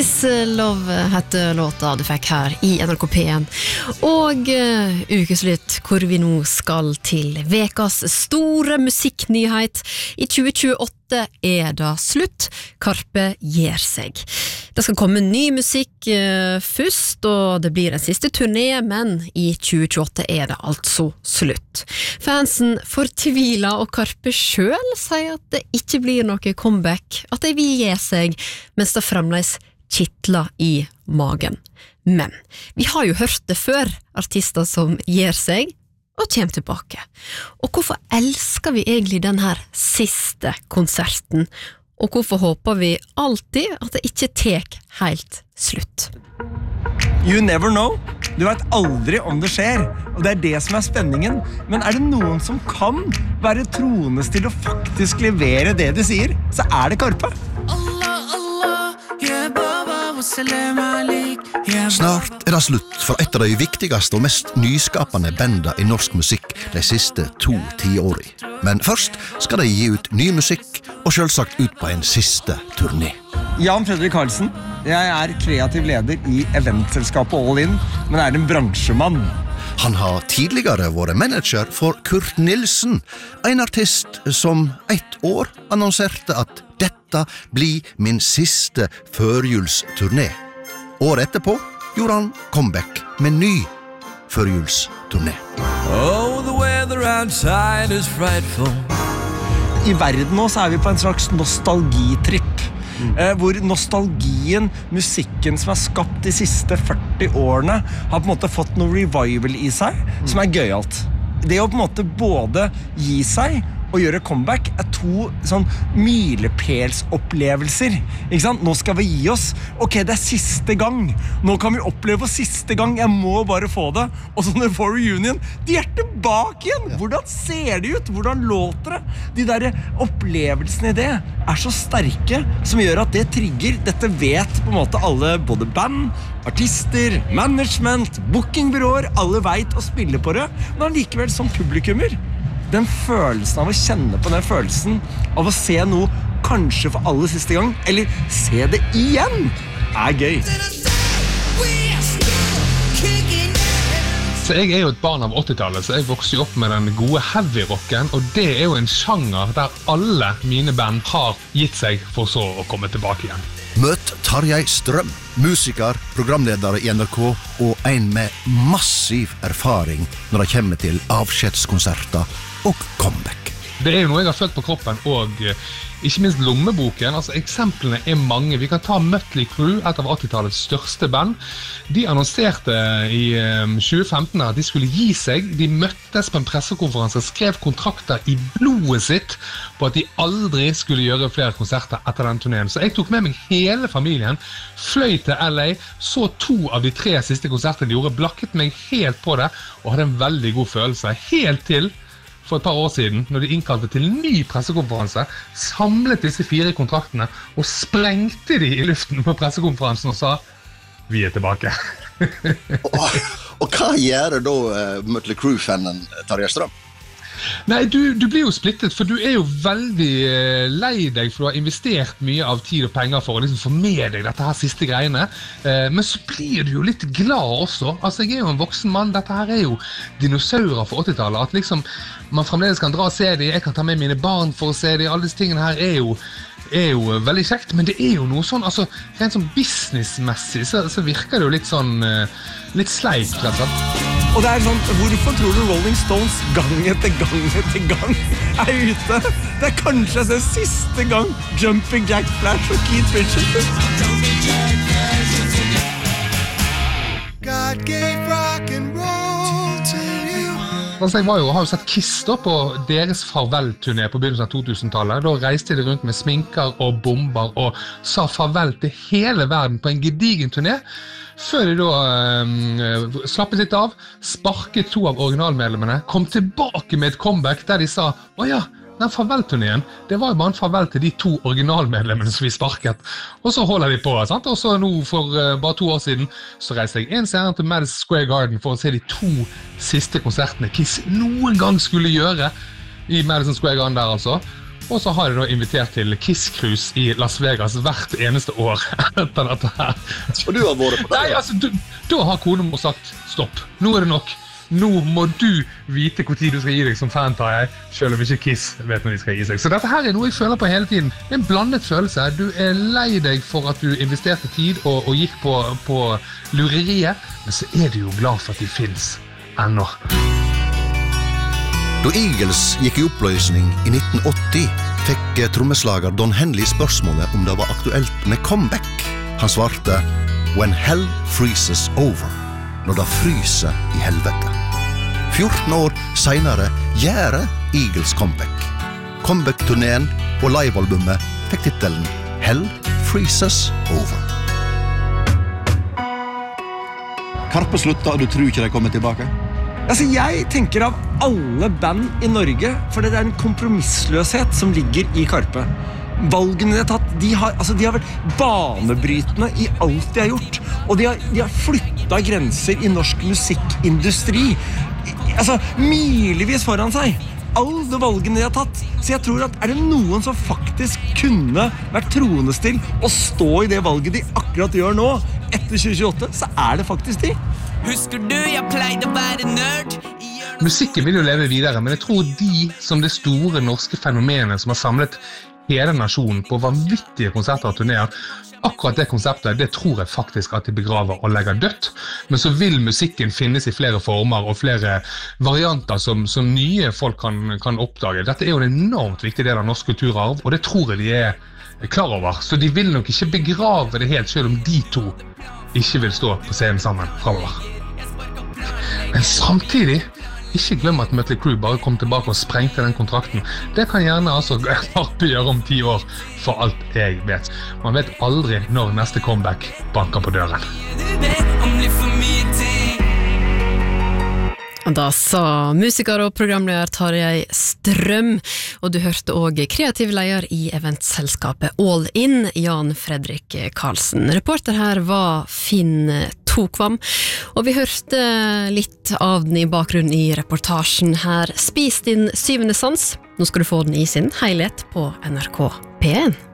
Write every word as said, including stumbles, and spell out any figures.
Love hette låta du fikk her i N R K P en. Og uh, ukeslutt hvor vi nå skal til vekas store musikknyhet. I tjue tjueåtte er det slutt. Karpe gir seg. Det skal komme ny musikk uh, først, og det blir en siste turné, men i tjue tjueåtte er det altså slutt. Fansen fortviler, og Karpe selv sier at det ikke blir noe comeback, at de vil gi seg, mens det fremdeles kittler i magen. Men vi har jo hørt det før, artister som gir seg og kommer tilbake. Og hvorfor elsker vi egentlig den her siste konserten? Og hvorfor håper vi alltid at det ikke tek helt slutt? You never know. Du vet aldri om det skjer, og det er det som er spenningen. Men er det noen som kan være troende til å faktisk levere det de sier, så er det Karpe. Snart er det slutt for et av de viktigste og mest nyskapende banda i norsk musikk de siste to tiåri. Men først skal de gi ut ny musikk og selvsagt ut på en siste turné. Jan Fredrik Karlsen, jeg er kreativ leder i eventselskapet All In, men er en bransjemann. Han har tidligere vært manager for Kurt Nilsen, en artist som ett år annonserte at dette blir min siste førjulsturné. Året etterpå gjorde han comeback med ny førjulsturné. Oh, the weather outside is frightful. I verden nå så er vi på en slags nostalgitripp. Mm. Eh, hvor nostalgien, musikken som er skapt de siste førti årene, har på en måte fått noe revival i seg, mm. som er gøyalt. Det å på en måte både gi seg og gjøre comeback er to sånn milepælsopplevelser. Ikke sant? Nå skal vi gi oss. Ok, det er siste gang. Nå kan vi oppleve for siste gang. Jeg må bare få det. Og så når vi får reunion, de er tilbake igjen. Hvordan ser de ut? Hvordan låter det? De der opplevelsene i det er så sterke, som gjør at det trigger. Dette vet på en måte alle, både band, artister, management, bookingbyråer, alle vet å spille på det, men likevel som publikummer. Den følelsen av å kjenne på den følelsen av å se noe kanskje for aller siste gang, eller se det igjen, er gøy. Så jeg er jo et barn av åttitallet, så jeg vokste jo opp med den gode heavy-rocken, og det er jo en sjanger der alle mine band har gitt seg for så å komme tilbake igjen. Møt Tarjei Strøm, musiker, programleder i N R K og en med massiv erfaring når det kommer til avskjedskonserter og comeback. Det er jo noe jeg har følt på kroppen, og ikke minst lommeboken. Altså, eksemplene er mange. Vi kan ta Mötley Crüe, et av åttitallets største band. De annonserte i tjue femten at de skulle gi seg. De møttes på en pressekonferanse, skrev kontrakter i blodet sitt på at de aldri skulle gjøre flere konserter etter den turneen. Så jeg tok med meg hele familien, fløy til L A, så to av de tre siste konsertene de gjorde, blakket meg helt på det, og hadde en veldig god følelse. Helt til for et par år siden, når de innkalte til en ny pressekonferanse, samlet disse fire kontraktene og sprengte de i luften på pressekonferansen og sa, vi er tilbake. og, og hva gjør da uh, Mötley Crüe-fanen Tarjei Strøm? Nei, du, du blir jo splittet, for du er jo veldig eh, lei deg for du har investert mye av tid og penger for å liksom få med deg dette her siste greiene. Eh, men så blir du jo litt glad også. Altså, jeg er jo en voksen mann. Dette her er jo dinosaurer for åttitallet. At liksom, man fremdeles kan dra og se dem, jeg kan ta med mine barn for å se dem. Alle disse tingene her er jo, er jo veldig kjekt, men det er jo noe sånn, altså, rent sånn businessmessig, så, så virker det jo litt sånn, eh, litt sleik, rett og slett. Og det er sånn, hvorfor tror du Rolling Stones gang etter gang etter gang er ute? Det er kanskje den siste gang Jumping Jack Flash og Keith Richards. God gave rock and roll to you. Altså, jeg var jo, har jo sett Kiss da på deres farvel-turné på begynnelsen av to tusen-tallet. Da reiste de rundt med sminker og bomber og sa farvel til hele verden på en gedigen turné. Før de da um, slappet litt av, sparket to av originalmedlemmene, kom tilbake med et comeback der de sa, åja, den farvelturneen, det var jo bare en farvel til de to originalmedlemmene som vi sparket. Og så holder de på, sant? Og så nå for uh, bare to år siden, så reiste jeg en scene til Madison Square Garden for å se de to siste konsertene Kiss noen gang skulle gjøre i Madison Square Garden der altså. Og så har jeg da invitert til Kiss-cruise i Las Vegas hvert eneste år etter dette her. Og du har vært på det? Nei, altså, du, da har konen må sagt, stopp, nå er det nok. Nå må du vite hvor tid du skal gi deg som fan, tar jeg, selv om ikke Kiss vet når de skal gi seg. Så dette her er noe jeg føler på hele tiden. Det er en blandet følelse. Du er lei deg for at du investerte tid og, og gikk på, på lureriet, men så er du jo glad for at de finnes ennå. Da Eagles gikk i oppløsning i nitten åtti, fikk trommeslager Don Henley spørsmålet om det var aktuelt med comeback. Han svarte, «When hell freezes over», når det fryser i helvete. fjorten år senere gjør Eagles comeback. Comeback-turneen og livealbumet fikk titelen Hell Freezes Over. Karpe slutta, og du tror ikke de kommer tilbake? Altså, jeg tenker av alle band i Norge, for det er en kompromissløshet som ligger i Karpe. Valgene de har tatt, de har, altså, de har vært banebrytende i alt de har gjort, og de har, de har flyttet grenser i norsk musikkindustri, altså, milevis foran seg. Alle valgene de har tatt. Så jeg tror at er det noen som faktisk kunne vært troende til å stå i det valget de akkurat gjør nå, etter tjue tjueåtte, så er det faktisk de. Husker du, jeg pleide å være nerd. Musikken vil jo leve videre, men jeg tror de som det store norske fenomenet som har samlet hele nasjonen på vanvittige konserter og turnéer, akkurat det konseptet, det tror jeg faktisk at de begraver og legger dødt. Men så vil musikken finnes i flere former og flere varianter som, som nye folk kan, kan oppdage. Dette er jo en enormt viktig del av norsk kulturarv, og det tror jeg de er klar over. Så de vil nok ikke begrave det helt, selv om de to ikke vil stå på scenen sammen fremover. Men samtidig, ikke glem at Mötley Crüe bare kom tilbake og sprengte den kontrakten. Det kan gjerne altså Karpe gjøre om ti år, for alt jeg vet. Man vet aldri når neste comeback banker på døren. Da sa musiker og programleder Tarjei Strøm, og du hørte også kreativ leder i eventselskapet All In, Jan Fredrik Karlsen. Reporter her var Finn Tokvam, og vi hørte litt av den i bakgrunnen i reportasjen her. Spis din syvende sans, nå skal du få den i sin helhet på N R K P en.